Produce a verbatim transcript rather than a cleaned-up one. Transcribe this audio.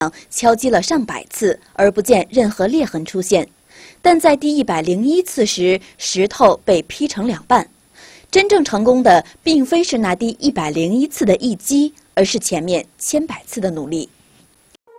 敲击了上百次，而不见任何裂痕出现。但在第一百零一次时，石头被劈成两半。真正成功的，并非是那第一百零一次的一击，而是前面千百次的努力。